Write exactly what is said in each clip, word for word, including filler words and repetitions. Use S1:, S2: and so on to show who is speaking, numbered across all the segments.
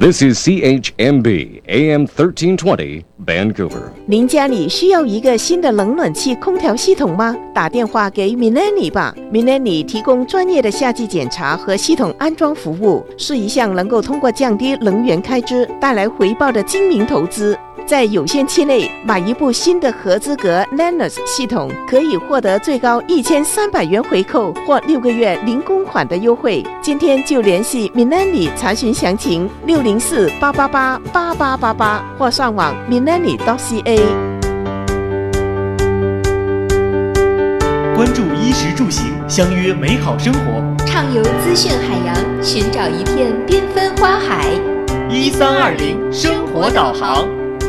S1: This is C H M B A M thirteen twenty Vancouver。
S2: 您家里需要一个新的冷暖气空调系统吗？打电话给 Millennium 吧。Millennium 提供专业的夏季检查和系统安装服务，是一项能够通过降低能源开支带来回报的精明投资。在有限期内买一部新的合资格 Lennox 系统，可以获得最高一千三百元回扣或六个月零公款的优惠。今天就联系 Millennium 查询详情，六零四八八八八八八八或上网 millennium 点 c a。
S3: 关注衣食住行，相约美好生活，
S4: 畅游资讯海洋，寻找一片缤纷花海。
S3: 一三二零生活导航。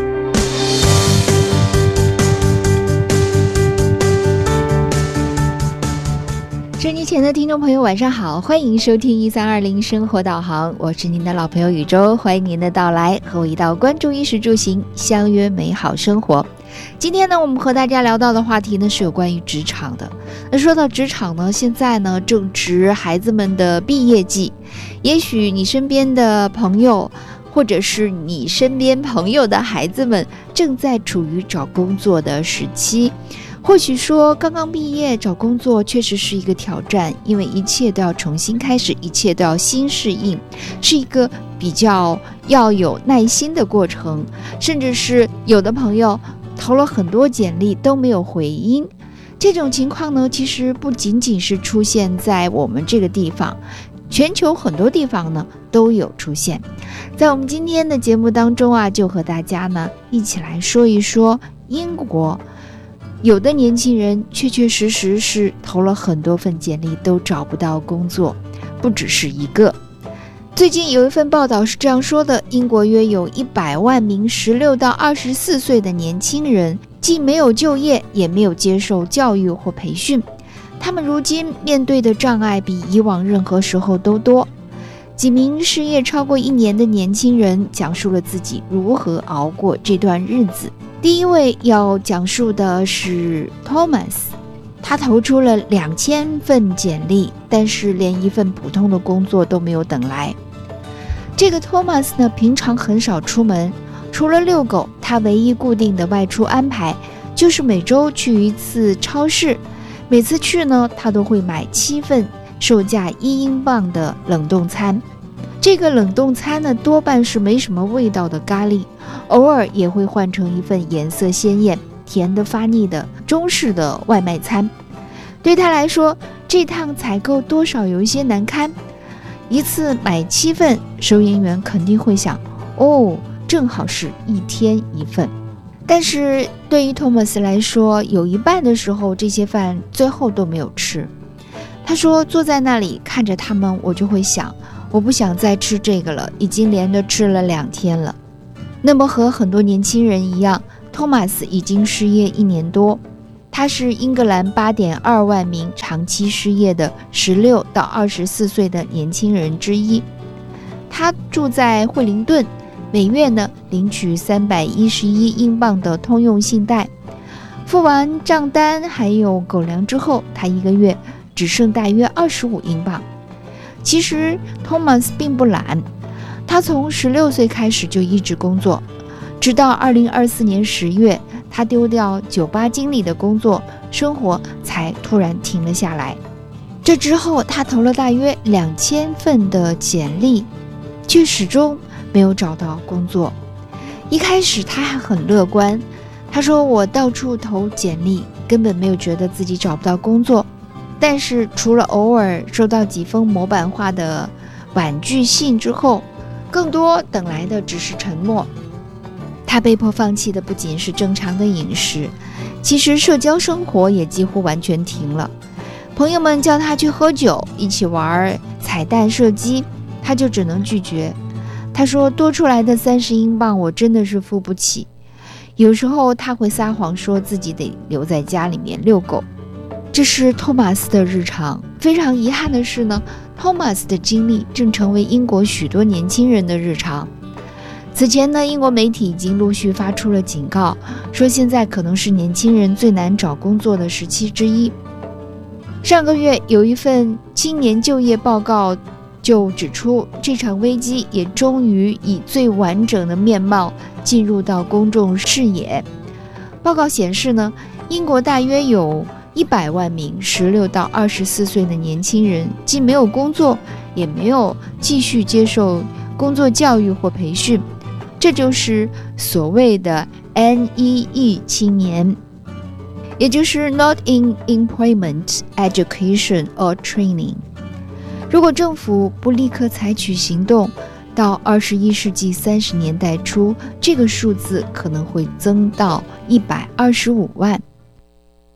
S5: 收音机前的听众朋友晚上好，欢迎收听一三二零生活导航，我是您的老朋友宇宙，欢迎您的到来，和我一道关注衣食住行，相约美好生活。今天呢，我们和大家聊到的话题呢是有关于职场的。那说到职场呢，现在呢正值孩子们的毕业季，也许你身边的朋友或者是你身边朋友的孩子们正在处于找工作的时期。或许说刚刚毕业找工作确实是一个挑战，因为一切都要重新开始，一切都要新适应，是一个比较要有耐心的过程，甚至是有的朋友投了很多简历都没有回音。这种情况呢，其实不仅仅是出现在我们这个地方，全球很多地方呢都有出现。在我们今天的节目当中啊，就和大家呢一起来说一说英国。有的年轻人确确实实是投了很多份简历都找不到工作，不只是一个。最近有一份报道是这样说的，英国约有一百万名十六到二十四岁的年轻人，既没有就业，也没有接受教育或培训，他们如今面对的障碍比以往任何时候都多。几名失业超过一年的年轻人讲述了自己如何熬过这段日子。第一位要讲述的是 Thomas， 他投出了两千份简历，但是连一份普通的工作都没有等来。这个 Thomas 呢，平常很少出门，除了遛狗，他唯一固定的外出安排就是每周去一次超市。每次去呢，他都会买七份售价一英镑的冷冻餐。这个冷冻餐呢，多半是没什么味道的咖喱，偶尔也会换成一份颜色鲜艳、甜得发腻的中式的外卖餐。对他来说，这趟采购多少有一些难堪。一次买七份，收银员肯定会想，哦，正好是一天一份。但是对于托马斯来说，有一半的时候，这些饭最后都没有吃。他说，坐在那里看着他们，我就会想，我不想再吃这个了，已经连着吃了两天了。那么和很多年轻人一样，托马斯已经失业一年多。他是英格兰 八点二万名长期失业的十六到二十四岁的年轻人之一。他住在惠灵顿，每月呢领取三百一十一英镑的通用信贷。付完账单还有狗粮之后，他一个月只剩大约二十五英镑。其实 Thomas 并不懒，他从十六岁开始就一直工作，直到二零二四年十月，他丢掉酒吧经理的工作，生活才突然停了下来。这之后，他投了大约两千份的简历，却始终没有找到工作。一开始他还很乐观，他说：“我到处投简历，根本没有觉得自己找不到工作。”但是除了偶尔收到几封模板化的婉拒信之后，更多等来的只是沉默。他被迫放弃的不仅是正常的饮食，其实社交生活也几乎完全停了。朋友们叫他去喝酒，一起玩彩弹射击，他就只能拒绝。他说，多出来的三十英镑我真的是付不起。有时候他会撒谎说自己得留在家里面遛狗。这是托马斯的日常。非常遗憾的是呢，托马斯的经历正成为英国许多年轻人的日常。此前呢，英国媒体已经陆续发出了警告，说现在可能是年轻人最难找工作的时期之一。上个月有一份青年就业报告就指出，这场危机也终于以最完整的面貌进入到公众视野。报告显示呢，英国大约有一百万名十六到二十四岁的年轻人，既没有工作，也没有继续接受工作教育或培训，这就是所谓的 N E E 青年，也就是 Not in Employment, Education or Training。如果政府不立刻采取行动，到二十一世纪三十年代初，这个数字可能会增到一百二十五万。